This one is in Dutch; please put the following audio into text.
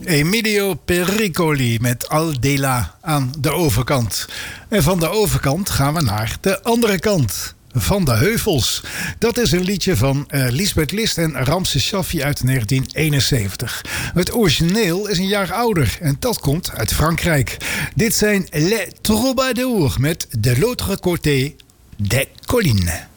Emilio Pericoli met Aldela aan de overkant. En van de overkant gaan we naar de andere kant. Van de Heuvels. Dat is een liedje van Lisbeth List en Ramses Shaffi uit 1971. Het origineel is een jaar ouder en dat komt uit Frankrijk. Dit zijn Les Troubadours met De l'autre côté des collines.